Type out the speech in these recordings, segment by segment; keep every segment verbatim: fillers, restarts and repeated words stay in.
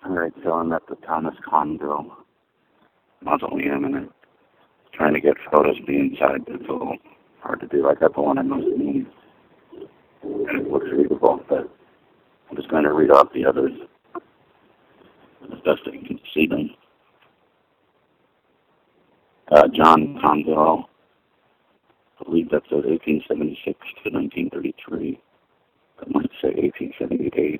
Alright, so I'm at the Thomas Conville Mausoleum and I'm trying to get photos of the inside. It's a little hard to do. I got the one in most means, and it looks readable, but I'm just going to read off the others as best I can see them. Uh, John Conville, I believe that's at eighteen seventy-six to nineteen thirty-three. I might say eighteen seventy-eight.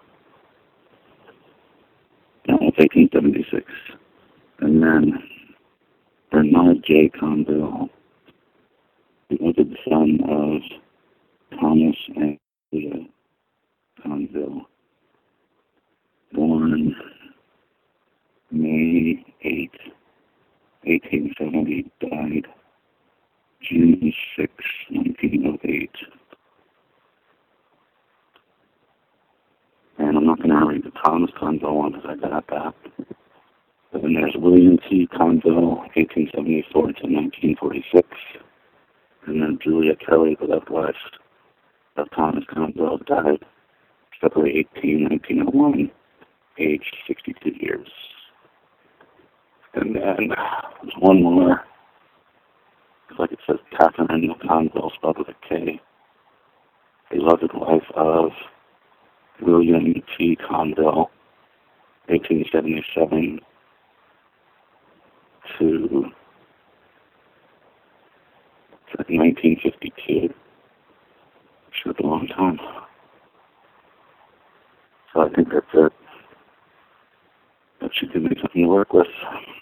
No, it's eighteen seventy-six. And then Bernard J. Conville, he was the son of Thomas and Leah Conville, born May eighth, eighteen seventy, died June sixth, nineteen oh eight. And I'm not going to read the Thomas Conville one because I got that. But then there's William T. Conville, eighteen seventy-four to nineteen forty-six. And then Julia Kelly, the left wife of Thomas Conville, died February eighteenth, nineteen oh one, aged sixty-two years. And then there's one more. It's like it says Catherine Conville, spelled with a K. Beloved wife of William T. Conville, eighteen seventy-seven to nineteen fifty-two. Sure, a long time. So I think that's it. That should give me something to work with.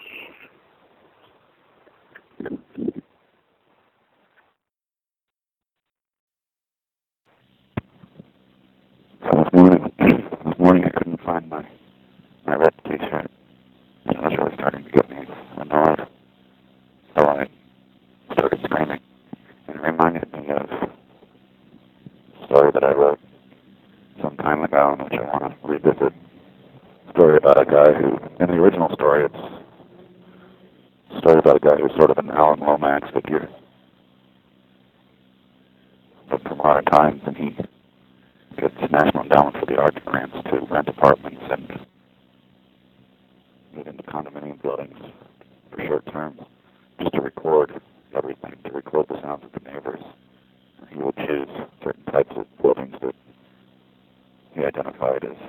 So this morning, this morning I couldn't find my, my red t-shirt. And it was really starting to get me annoyed. So I started screaming. And it reminded me of a story that I wrote some time ago, in which I want to revisit. A story about a guy who, in the original story, it's a story about a guy who's sort of an Alan Lomax figure. But from modern times, and he gets National Endowment for the Arts grants to rent apartments and move into condominium buildings for short terms, just to record everything, to record the sounds of the neighbors. He would choose certain types of buildings that he identified as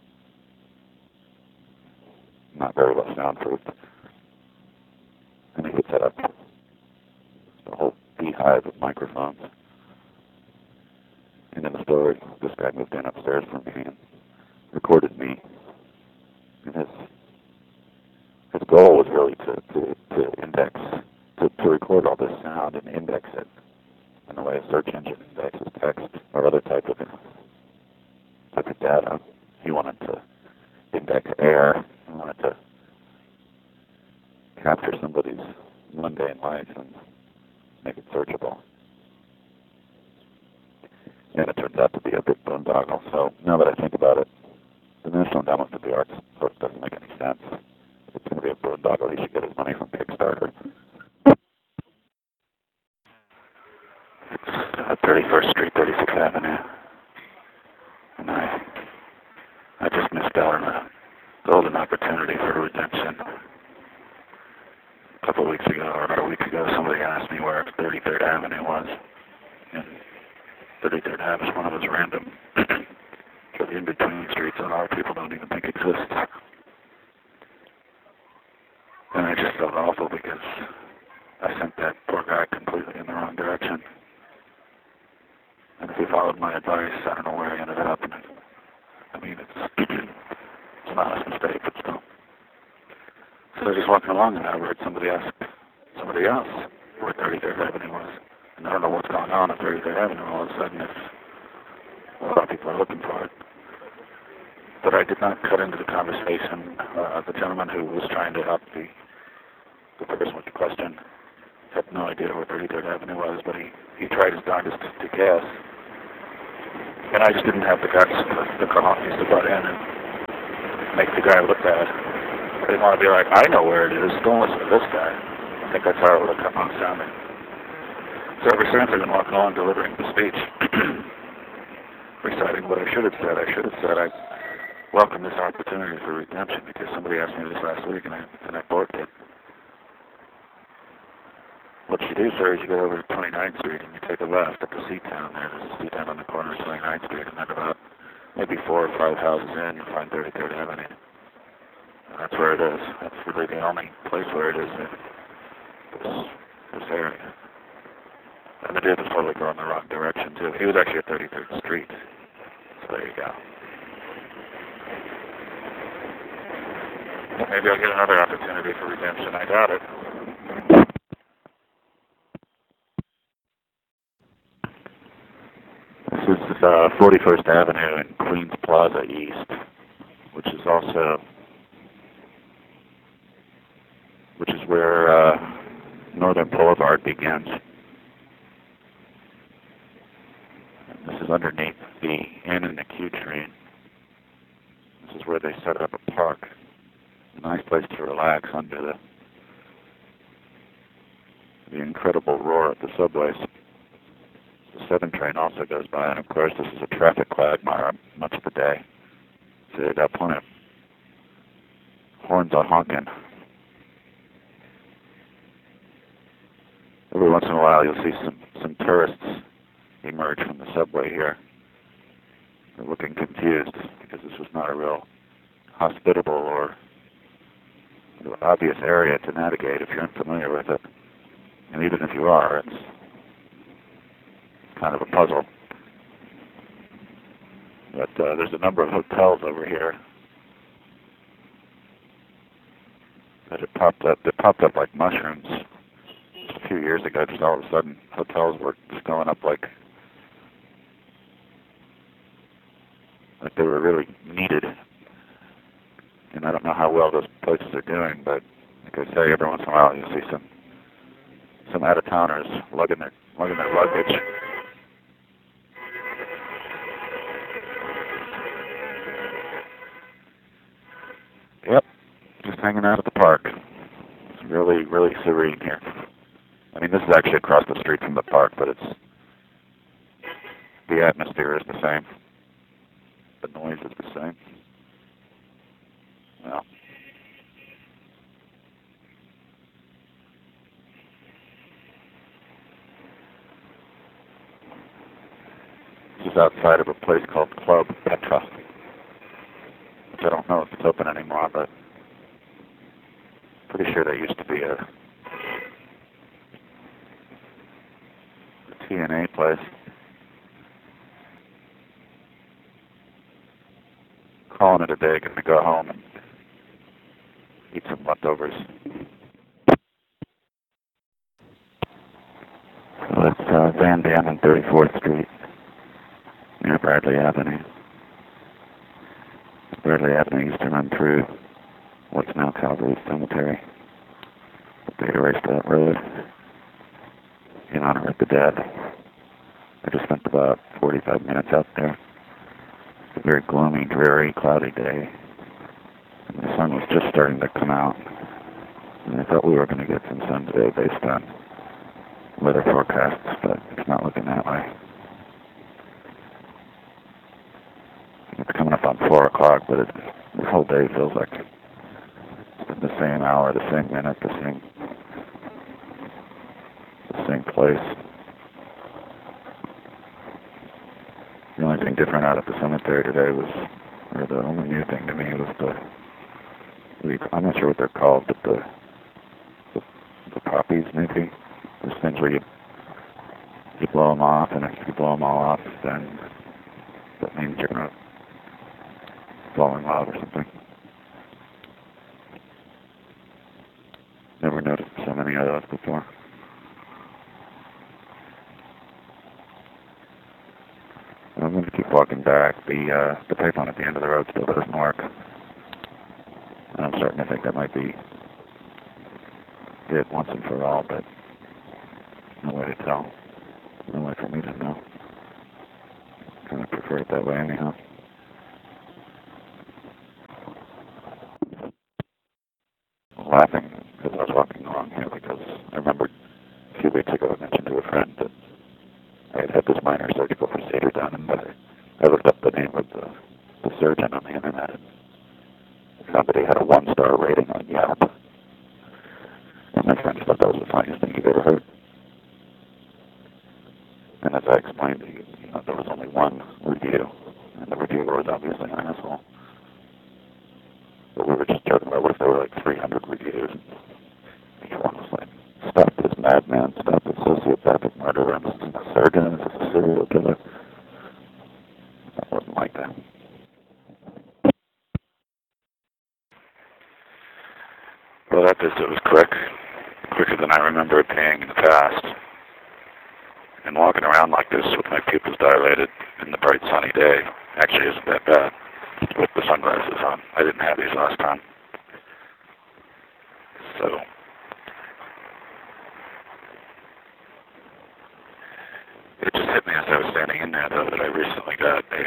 not very well soundproofed. And he would set up a whole beehive of microphones. And in the story, this guy moved in upstairs from me and recorded me. And his his goal was really to, to, to index, to, to record all this sound and index it in the way a search engine indexes text or other type of, type of data. He wanted to index air. He wanted to capture somebody's mundane life and make it searchable. And it turns out to be a big boondoggle. So now that I think about it, the National Endowment for the Arts sort of doesn't make any sense. If it's going to be a boondoggle, he should get his money from Kickstarter. It's uh, thirty-first Street, thirty-sixth Avenue. And I, I just missed out on a golden opportunity for redemption. A couple of weeks ago, or about a week ago, somebody asked me where thirty-third Avenue was. And thirty-third Avenue is one of those random sort of in-between streets that a lot of people don't even think exist. And I just felt awful because I sent that poor guy completely in the wrong direction. And if he followed my advice, I don't know where he ended up. And it, I mean, it's, it's an honest mistake, but still. So I was just walking along and I heard somebody ask somebody else where thirty-third Avenue was. And I don't know what's going on at thirty-third Avenue. All of a sudden, it's, a lot of people are looking for it. But I did not cut into the conversation. Uh, the gentleman who was trying to help the, the person with the question had no idea where thirty-third Avenue was, but he, he tried his darndest to, to guess. And I just didn't have the guts to, to come off to butt in and make the guy look bad. I didn't want to be like, I know where it is, don't listen to this guy. I think that's how it would have come out sounding. So ever since I've been walking along delivering the speech, reciting what I should have said. I should have said I welcome this opportunity for redemption because somebody asked me this last week and I, and I borked it. What you do, sir, is you go over to twenty-ninth Street and you take a left at the C-Town there. There's a C-Town on the corner of twenty-ninth Street, and then about maybe four or five houses in, you'll find thirty-third Avenue. And that's where it is. That's really the only place where it is in this, this area. And the dude was totally going the wrong direction, too. He was actually at thirty-third Street. So there you go. Maybe I'll get another opportunity for redemption. I doubt it. This is uh, forty-first Avenue and Queens Plaza East, which is also, which is where uh, Northern Boulevard begins. And this is underneath the N and the Q train. This is where they set up a park. A nice place to relax under the the incredible roar of the subways. The seven train also goes by, and of course this is a traffic quagmire much of the day. So they've got plenty of horns on honking. Every once in a while you'll see some, some tourists emerge from the subway here. They're looking confused because this was not a real hospitable or obvious area to navigate if you're unfamiliar with it. And even if you are, it's kind of a puzzle. But uh, there's a number of hotels over here that have popped up. They popped up like mushrooms just a few years ago. Just all of a sudden, hotels were just going up like like they were really needed. And I don't know how well those places are doing, but like I say, every once in a while you'll see some some out-of-towners lugging their lugging their luggage. Yep, just hanging out at the park. It's really, really serene here. I mean, this is actually across the street from the park, but it's the atmosphere is the same. The noise is the same. Well, this is outside of a place called Club Petra, which I don't know if it's open anymore, but pretty sure there used to be a, a T N A place. Calling it a day, going to go home and eat some leftovers. So it's uh, Van Dam and thirty-fourth Street near Bradley Avenue. Bradley Avenue used to run through what's now Calvary Cemetery. But they erased that road in honor of the dead. I just spent about forty-five minutes out there. It's a very gloomy, dreary, cloudy day. And the sun was just starting to come out. And I thought we were going to get some sun today based on weather forecasts, but it's not looking that way. It's coming up on four o'clock, but it, this whole day feels like it's been the same hour, the same minute, the same, the same place. The only thing different out at the cemetery today was, or the only new thing to me was the, I'm not sure what they're called, but the, the, the poppies maybe. Those things where you, you blow them off, and if you blow them all off, then that means you're going to fall in love or something. Never noticed so many of those before. I'm going to keep walking back. The uh, the payphone at the end of the road still doesn't work. And I'm starting to think that might be it once and for all, but no way to tell. No way for me to know. I kind of prefer it that way anyhow. I'm laughing because I was walking along here because I remembered a few weeks ago I mentioned to a friend that I had had this minor surgical procedure done, and I, I looked up the name of the, the surgeon on the internet. Somebody had a one-star rating on Yelp. And my friend thought that was the funniest thing he'd ever heard. And as I explained to you, you know, there was only one review, and the reviewer was obviously an asshole. But we were just joking about what if there were like three hundred reviews. Each one was like, stop this madman, stop this sociopathic murderer, this is a surgeon, this is a serial killer. That wasn't like that. Well, that visit was quick, quicker than I remember it being in the past. And walking around like this with my pupils dilated in the bright sunny day actually isn't that bad with the sunglasses on. I didn't have these last time. So, it just hit me as I was standing in there, though, that I recently got a,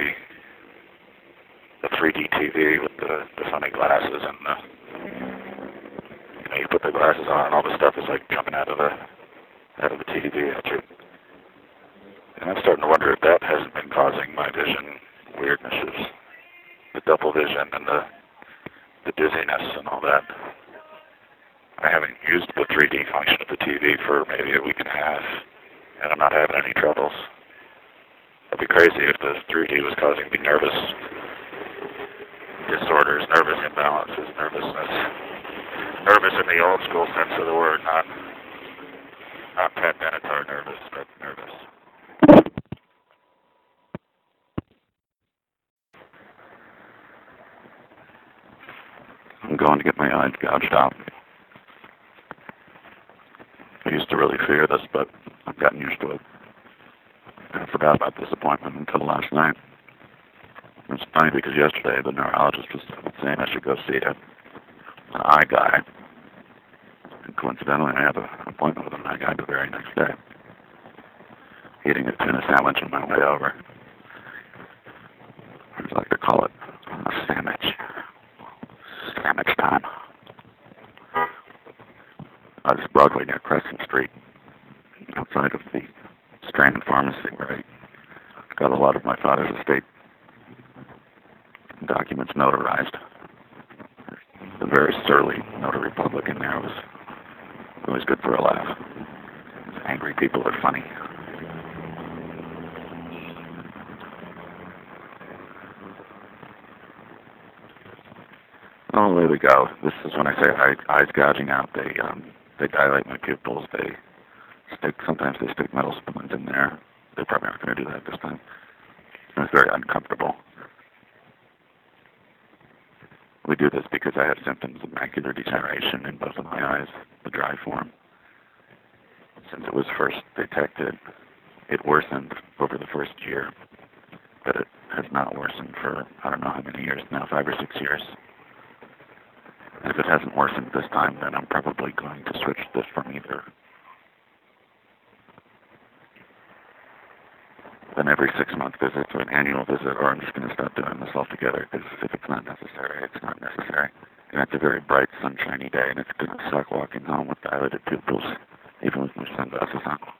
a three D T V with the, the sunny glasses, and the, you know, you put the glasses on and all the stuff is like jumping out of the, out of the T V at you. And I'm starting to wonder if that hasn't been causing my vision weirdnesses, the double vision and the the dizziness and all that. I haven't used the three D function of the T V for maybe a week and a half, and I'm not having any troubles. It'd be crazy if the three D was causing me nervous disorders, nervous imbalances, nervousness. Nervous in the old school sense of the word, not not Pat Benatar nervous, but nervous. I'm going to get my eyes gouged out. I used to really fear this, but I've gotten used to it. I forgot about this appointment until last night. It's funny because yesterday the neurologist was saying I should go see a, an eye guy. And coincidentally, I have an appointment with an eye guy the very next day. Eating a tuna sandwich on my way over. I'd like to call it a sandwich. Sandwich time. I was Broadway near Crescent Street, outside of the Strand Pharmacy, where I got a lot of my father's estate documents notarized. A very surly notary public in there. It was always good for a laugh. Angry people are funny. Oh, there we go. This is when I say eye, eyes gouging out. They um, they dilate my pupils. They stick. Sometimes they stick metal spoons in there. They're probably not going to do that this time. It's very uncomfortable. We do this because I have symptoms of macular degeneration in both of my eyes, the dry form. Since it was first detected, it worsened over the first year, but it has not worsened for I don't know how many years now, five or six years. And if it hasn't worsened this time, then I'm probably going to switch this from either an every six-month visit to an annual visit, or I'm just going to stop doing this altogether, because if it's not necessary, it's not necessary. And it's a very bright, sunshiny day, and it's going to suck walking home with dilated pupils, even with my sunglasses on.